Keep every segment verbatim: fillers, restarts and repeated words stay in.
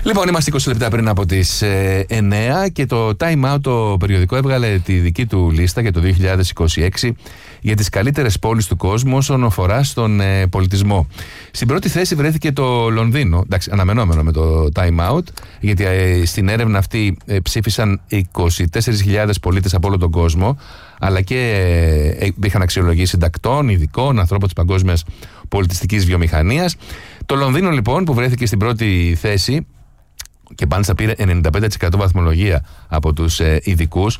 Λοιπόν, είμαστε είκοσι λεπτά πριν από τις ε, εννιά και το Time Out, το περιοδικό, έβγαλε τη δική του λίστα για το δύο χιλιάδες είκοσι έξι για τις καλύτερες πόλεις του κόσμου όσον αφορά στον ε, πολιτισμό. Στην πρώτη θέση βρέθηκε το Λονδίνο, εντάξει, αναμενόμενο με το Time Out, γιατί ε, στην έρευνα αυτή ε, ψήφισαν είκοσι τέσσερις χιλιάδες πολίτες από όλο τον κόσμο, αλλά και ε, είχαν αξιολογήσει συντακτών, ειδικών, ανθρώπων της παγκόσμιας πολιτιστικής βιομηχανίας. Το Λονδίνο, λοιπόν, που βρέθηκε στην πρώτη θέση και μάλιστα πήρε ενενήντα πέντε τοις εκατό βαθμολογία από τους ε, ειδικούς,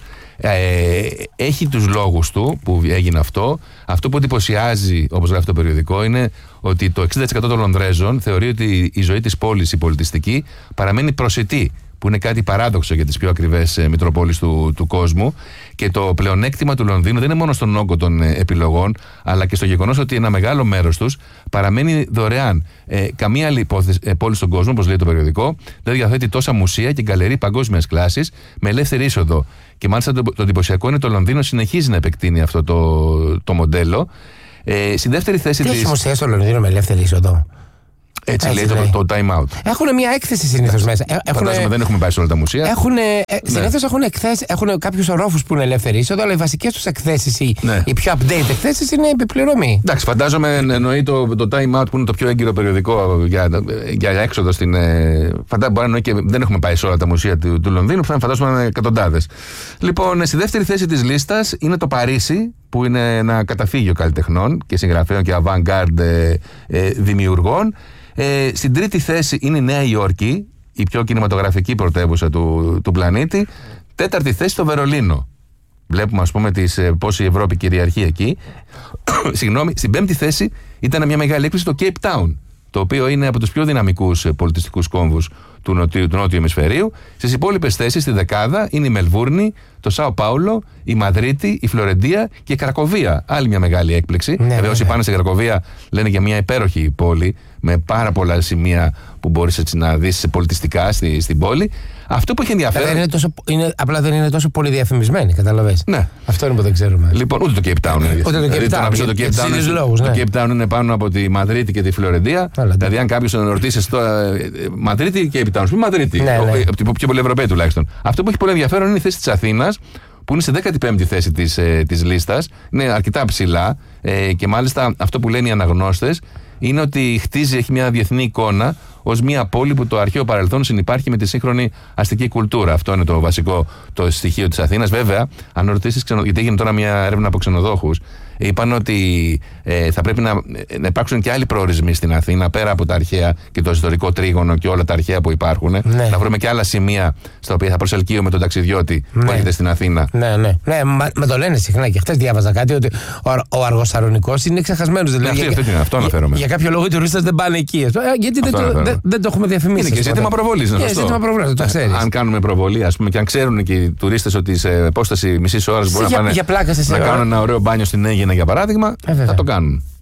ε, έχει τους λόγους του που έγινε αυτό. Αυτό που εντυπωσιάζει, όπως γράφει το περιοδικό, είναι ότι το εξήντα τοις εκατό των Λονδρέζων θεωρεί ότι η ζωή της πόλης, η πολιτιστική, παραμένει προσιτή, που είναι κάτι παράδοξο για τις πιο ακριβές ε, μητροπόλεις του, του κόσμου. Και το πλεονέκτημα του Λονδίνου δεν είναι μόνο στον όγκο των ε, επιλογών, αλλά και στο γεγονός ότι ένα μεγάλο μέρος τους παραμένει δωρεάν. Ε, καμία άλλη υπόθεση, ε, πόλη στον κόσμο, όπως λέει το περιοδικό, δεν διαθέτει τόσα μουσεία και γκαλερί παγκόσμιας κλάσης με ελεύθερη είσοδο. Και μάλιστα το, το εντυπωσιακό είναι ότι το Λονδίνο συνεχίζει να επεκτείνει αυτό το, το μοντέλο. Ε, στη δεύτερη θέση της. Τι έχει μουσεία στο Λονδίνο με ελεύθερη είσοδο? Έτσι, έτσι λέει το, το Time Out. Έχουν μια έκθεση συνήθως μέσα. Φαντάζομαι δεν έχουμε πάει σε όλα τα μουσεία. Έχουν, ε, συνήθως έχουν, έχουν κάποιους ορόφους που είναι ελεύθερη είσοδο, αλλά οι βασικές τους εκθέσεις, οι, ναι. οι πιο update εκθέσεις είναι επιπληρωμή. Εντάξει, φαντάζομαι εννοεί το, το Time Out που είναι το πιο έγκυρο περιοδικό για, για έξοδο στην. Φαντάζομαι μπορεί να εννοεί και δεν έχουμε πάει σε όλα τα μουσεία του, του Λονδίνου, φαντάζομαι να είναι εκατοντάδες. Λοιπόν, στη δεύτερη θέση της λίστας είναι το Παρίσι, που είναι ένα καταφύγιο καλλιτεχνών και συγγραφέων και avant-garde ε, ε, δημιουργών. Ε, στην τρίτη θέση είναι η Νέα Υόρκη, η πιο κινηματογραφική πρωτεύουσα του, του πλανήτη. Τέταρτη θέση το Βερολίνο. Βλέπουμε, ας πούμε, τις, πώς η Ευρώπη κυριαρχεί εκεί. Συγγνώμη, στην πέμπτη θέση ήταν μια μεγάλη έκπληξη το Cape Town, το οποίο είναι από τους πιο δυναμικούς πολιτιστικούς κόμβους του νότιου, του νότιου ημισφαιρίου. Στις υπόλοιπες θέσεις, στη δεκάδα, είναι η Μελβούρνη, το Σάο Πάουλο, η Μαδρίτη, η Φλωρεντία και η Κρακοβία. Άλλη μια μεγάλη έκπληξη. Ναι, Βέβαια, όσοι ναι. πάνε στην Κρακοβία λένε για μια υπέροχη πόλη με πάρα πολλά σημεία που μπορείς έτσι να δεις πολιτιστικά στη, στην πόλη. Αυτό που έχει ενδιαφέρον. Είναι τόσο, είναι, απλά δεν είναι τόσο πολύ διαφημισμένη, καταλαβες. Ναι. Αυτό είναι που δεν ξέρουμε. Λοιπόν, ούτε το Cape Town είναι. Ούτε το Cape Town. Δηλαδή, το, Cape Town είναι, λόγους, ναι. το Cape Town είναι πάνω από τη Μαδρίτη και τη Φλωρεντία. Άρα, δηλαδή, αν κάποιος τον ρωτήσει τώρα Μαδρίτη ή Cape Town, σου πει Μαδρίτη. Ναι, ναι. Από την πιο πολύ Ευρωπαίοι τουλάχιστον. Αυτό που έχει πολύ ενδιαφέρον είναι η θέση της Αθήνας, που είναι στη δέκατη πέμπτη θέση της, ε, της λίστας. Είναι αρκετά ψηλά ε, και μάλιστα αυτό που λένε οι αναγνώστες είναι ότι χτίζει, έχει μια διεθνή εικόνα ως μια πόλη που το αρχαίο παρελθόν συνυπάρχει με τη σύγχρονη αστική κουλτούρα. Αυτό είναι το βασικό το στοιχείο της Αθήνας. Βέβαια, αν ρωτήσεις, ξενο... γιατί έγινε τώρα μια έρευνα από ξενοδόχους, είπαν ότι ε, θα πρέπει να, να υπάρξουν και άλλοι προορισμοί στην Αθήνα πέρα από τα αρχαία και το ιστορικό τρίγωνο και όλα τα αρχαία που υπάρχουν. Ναι. Να βρούμε και άλλα σημεία στα οποία θα προσελκύουμε τον ταξιδιώτη ναι. που έρχεται στην Αθήνα. Ναι, ναι. ναι μα, με το λένε συχνά και χτες διάβαζα κάτι ότι ο, ο Αργοσαρονικός είναι ξεχασμένος. Δηλαδή, ναι, αυτή, για, αυτό αναφέρομαι. Για, για κάποιο λόγο οι τουρίστες δεν πάνε εκεί. Γιατί δεν το, δεν, δεν το έχουμε διαφημίσει. Είναι και ζήτημα προβολής. Είναι ζήτημα προβολής, το ξέρεις. Αν κάνουμε προβολή, ας πούμε, και αν ξέρουν και οι τουρίστες ότι σε απόσταση μισής ώρας μπορούν να πάνε να κάνουν ένα ωραίο μπάνιο στην Αίγινα για παράδειγμα, θα το κάνουν.